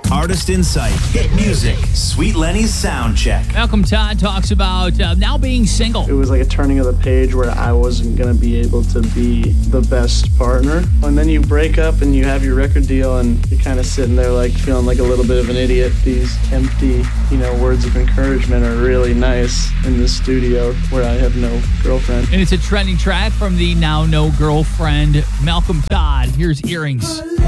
Artist Insight, hit music, Sweet Lenny's sound check. Malcolm Todd talks about now being single. It was like a turning of the page where I wasn't going to be able to be the best partner. And then you break up and you have your record deal and you're kind of sitting there like feeling like a little bit of an idiot. These empty, words of encouragement are really nice in this studio where I have no girlfriend. And it's a trending track from the Now No Girlfriend, Malcolm Todd. Here's Earrings.